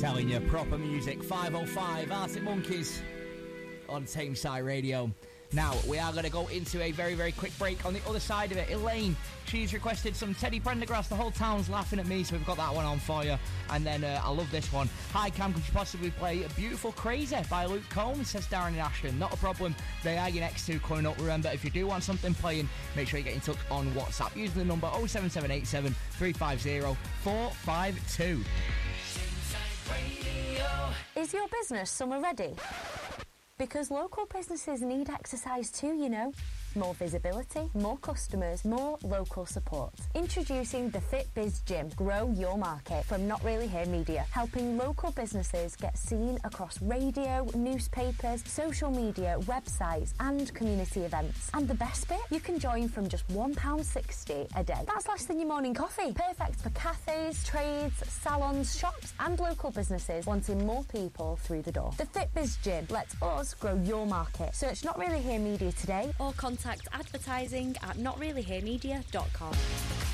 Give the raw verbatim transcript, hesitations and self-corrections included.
Telling you, proper music. five oh five, Arctic Monkeys on Tameside Radio. Now, we are going to go into a very, very quick break. On the other side of it, Elaine, she's requested some Teddy Prendergrass. The whole town's laughing at me, so we've got that one on for you. And then uh, I love this one. Hi, Cam, could you possibly play Beautiful Crazy by Luke Combs, says Darren in Ashton. Not a problem. They are your next two coming up. Remember, if you do want something playing, make sure you get in touch on WhatsApp. Use the number oh seven seven eight seven, three five zero, four five two. Is your business summer ready? Because local businesses need exercise too, you know. More visibility, more customers, more local support. Introducing the Fit Biz Gym. Grow your market from Not Really Here Media, helping local businesses get seen across radio, newspapers, social media, websites and community events. And the best bit? You can join from just one pound sixty a day. That's less than your morning coffee. Perfect for cafes, trades, salons, shops and local businesses wanting more people through the door. The Fit Biz Gym lets us grow your market. Search Not Really Here Media today or contact advertising at not really here media dot com.